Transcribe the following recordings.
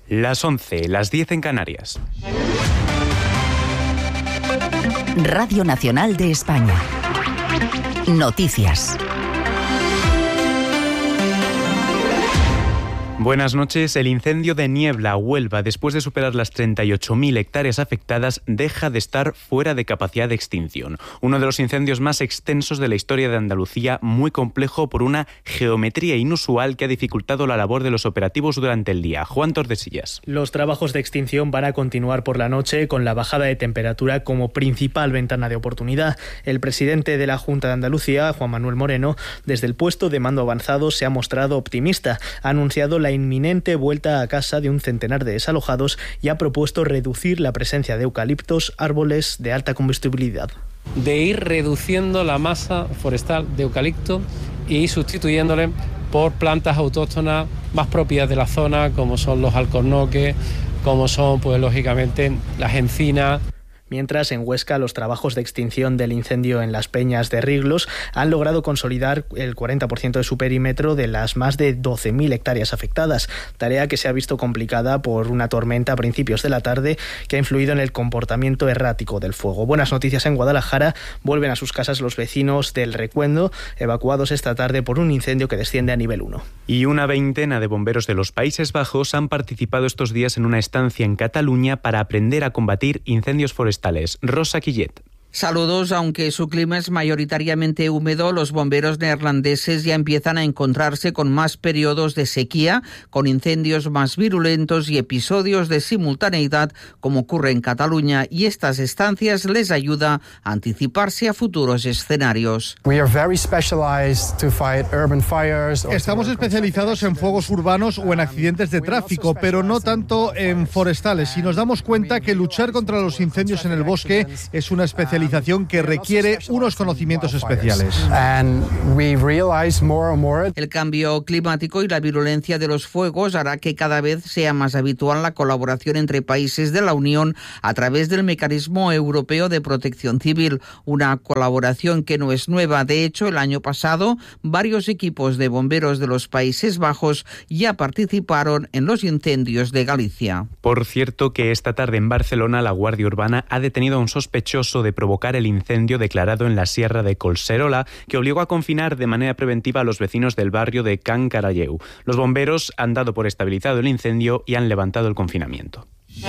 Las 11, las 10 en Canarias. Radio Nacional de España. Noticias. Buenas noches. El incendio de Niebla, Huelva, después de superar las 38.000 hectáreas afectadas, deja de estar fuera de capacidad de extinción. Uno de los incendios más extensos de la historia de Andalucía, muy complejo por una geometría inusual que ha dificultado la labor de los operativos durante el día. Juan Tordesillas. Los trabajos de extinción van a continuar por la noche con la bajada de temperatura como principal ventana de oportunidad. El presidente de la Junta de Andalucía, Juan Manuel Moreno, desde el puesto de mando avanzado se ha mostrado optimista. Ha anunciado la inminente vuelta a casa de un centenar de desalojados y ha propuesto reducir la presencia de eucaliptos, árboles de alta combustibilidad. De ir reduciendo la masa forestal de eucalipto y sustituyéndole por plantas autóctonas más propias de la zona, como son los alcornoques, como son, pues lógicamente, las encinas. Mientras, en Huesca, los trabajos de extinción del incendio en las Peñas de Riglos han logrado consolidar el 40% de su perímetro de las más de 12.000 hectáreas afectadas, tarea que se ha visto complicada por una tormenta a principios de la tarde que ha influido en el comportamiento errático del fuego. Buenas noticias en Guadalajara. Vuelven a sus casas los vecinos del Recuendo, evacuados esta tarde por un incendio que desciende a nivel 1. Y una veintena de bomberos de los Países Bajos han participado estos días en una estancia en Cataluña para aprender a combatir incendios forestales. Rosa Quillet. Saludos. Aunque su clima es mayoritariamente húmedo, los bomberos neerlandeses ya empiezan a encontrarse con más periodos de sequía, con incendios más virulentos y episodios de simultaneidad, como ocurre en Cataluña, y estas estancias les ayuda a anticiparse a futuros escenarios. Estamos especializados en fuegos urbanos o en accidentes de tráfico, pero no tanto en forestales, y nos damos cuenta que luchar contra los incendios en el bosque es una especialización que requiere unos conocimientos especiales. El cambio climático y la virulencia de los fuegos hará que cada vez sea más habitual la colaboración entre países de la Unión a través del Mecanismo Europeo de Protección Civil, una colaboración que no es nueva. De hecho, el año pasado, varios equipos de bomberos de los Países Bajos ya participaron en los incendios de Galicia. Por cierto, que esta tarde en Barcelona la Guardia Urbana ha detenido a un sospechoso de provocar el incendio declarado en la Sierra de Collserola, que obligó a confinar de manera preventiva a los vecinos del barrio de Can Caralleu. Los bomberos han dado por estabilizado el incendio y han levantado el confinamiento.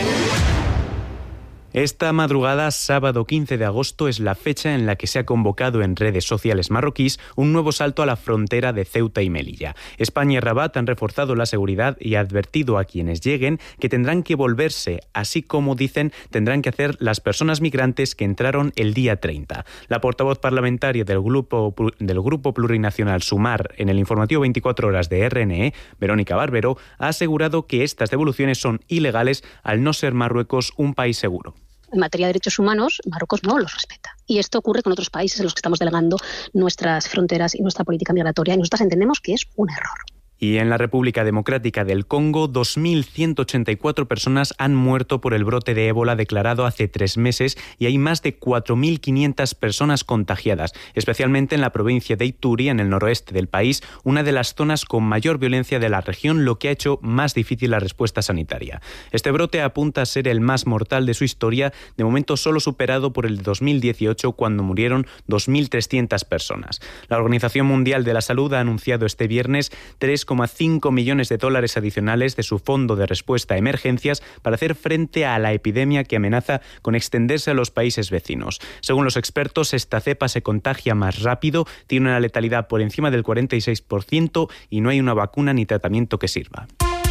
Esta madrugada, sábado 15 de agosto, es la fecha en la que se ha convocado en redes sociales marroquíes un nuevo salto a la frontera de Ceuta y Melilla. España y Rabat han reforzado la seguridad y advertido a quienes lleguen que tendrán que volverse, así como dicen tendrán que hacer las personas migrantes que entraron el día 30. La portavoz parlamentaria del Grupo Plurinacional Sumar en el informativo 24 horas de RNE, Verónica Barbero, ha asegurado que estas devoluciones son ilegales al no ser Marruecos un país seguro. En materia de derechos humanos, Marruecos no los respeta. Y esto ocurre con otros países en los que estamos delegando nuestras fronteras y nuestra política migratoria. Y nosotras entendemos que es un error. Y en la República Democrática del Congo, 2.184 personas han muerto por el brote de ébola declarado hace 3 meses y hay más de 4.500 personas contagiadas, especialmente en la provincia de Ituri, en el noroeste del país, una de las zonas con mayor violencia de la región, lo que ha hecho más difícil la respuesta sanitaria. Este brote apunta a ser el más mortal de su historia, de momento solo superado por el de 2018, cuando murieron 2.300 personas. La Organización Mundial de la Salud ha anunciado este viernes 3,5 millones de dólares adicionales de su fondo de respuesta a emergencias para hacer frente a la epidemia que amenaza con extenderse a los países vecinos. Según los expertos, esta cepa se contagia más rápido, tiene una letalidad por encima del 46% y no hay una vacuna ni tratamiento que sirva.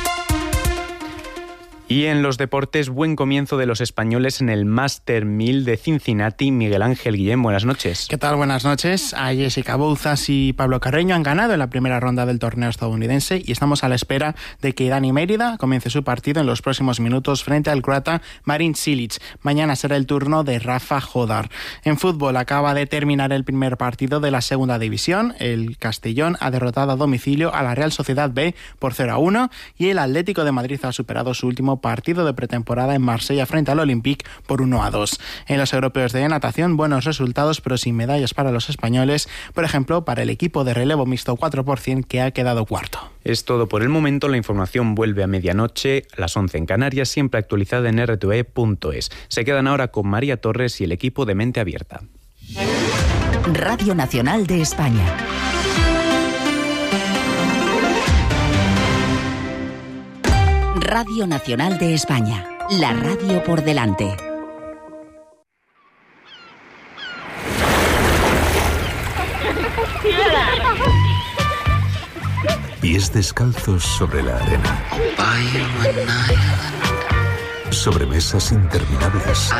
Y en los deportes, buen comienzo de los españoles en el Master 1000 de Cincinnati. Miguel Ángel Guillén, buenas noches. ¿Qué tal? Buenas noches. A Jessica Bouzas y Pablo Carreño han ganado en la primera ronda del torneo estadounidense y estamos a la espera de que Dani Mérida comience su partido en los próximos minutos frente al croata Marin Cilic. Mañana será el turno de Rafa Jodar. En fútbol, acaba de terminar el primer partido de la segunda división. El Castellón ha derrotado a domicilio a la Real Sociedad B por 0-1 y el Atlético de Madrid ha superado su último último partido de pretemporada en Marsella frente al Olympique por 1-2. En los europeos de natación, buenos resultados pero sin medallas para los españoles, por ejemplo, para el equipo de relevo mixto 4% que ha quedado cuarto. Es todo por el momento. La información vuelve a medianoche, a las 11 en Canarias, siempre actualizada en rtve.es. Se quedan ahora con María Torres y el equipo de Mente Abierta. Radio Nacional de España. Radio Nacional de España. La radio por delante. Pies descalzos sobre la arena. Sobre mesas interminables.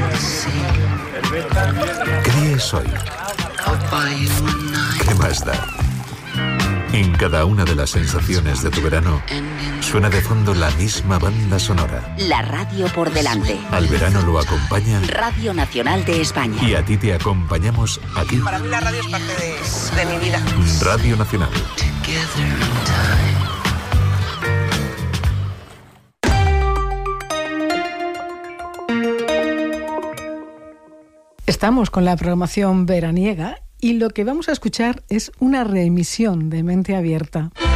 ¿Qué día es hoy? ¿Qué más da? En cada una de las sensaciones de tu verano suena de fondo la misma banda sonora. La radio por delante. Al verano lo acompaña Radio Nacional de España. Y a ti te acompañamos aquí. Para mí la radio es parte de mi vida. Radio Nacional. Estamos con la programación veraniega y lo que vamos a escuchar es una reemisión de Mente Abierta.